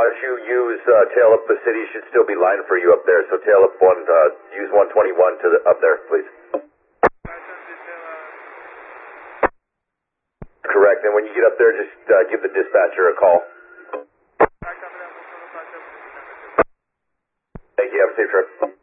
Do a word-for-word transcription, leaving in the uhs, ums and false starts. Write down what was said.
if you use uh, tail up the city, should still be line for you up there. So tail up one, uh, use one twenty-one to the, up there, please. Correct, and when you get up there, just uh, give the dispatcher a call. Thank you, have a safe trip.